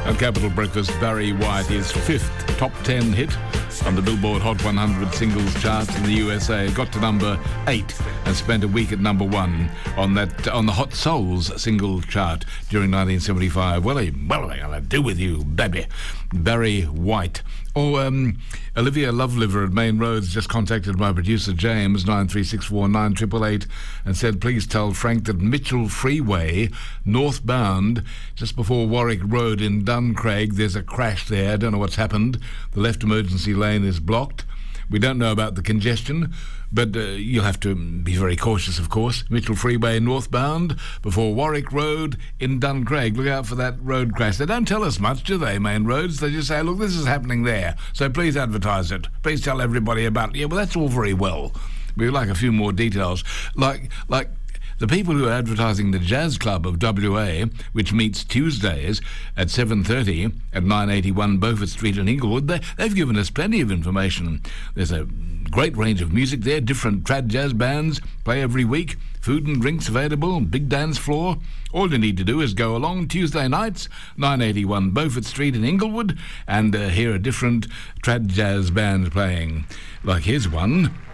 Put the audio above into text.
At Capital Breakfast, Barry White, his fifth top 10 hit on the Billboard Hot 100 singles charts in the USA, got to number 8 and spent a week at number 1 on the Hot Souls single chart during 1975. What am I going to do with you, baby? Barry White. Olivia Loveliver at Main Roads just contacted my producer James, 93649888, and said, please tell Frank that Mitchell Freeway, northbound, just before Warwick Road in Duncraig, there's a crash there. I don't know what's happened. The left emergency lane is blocked. We don't know about the congestion, but you'll have to be very cautious, of course. Mitchell Freeway northbound before Warwick Road in Duncraig. Look out for that road crash. They don't tell us much, do they, Main Roads? They just say, look, this is happening there, so please advertise it. Please tell everybody about it. Yeah, well, that's all very well. We'd like a few more details. Like the people who are advertising the Jazz Club of WA, which meets Tuesdays at 7:30 at 981 Beaufort Street in Inglewood, they've given us plenty of information. There's a great range of music there. Different trad jazz bands play every week. Food and drinks available. Big dance floor. All you need to do is go along Tuesday nights, 981 Beaufort Street in Inglewood, and hear a different trad jazz band playing. Like here's one.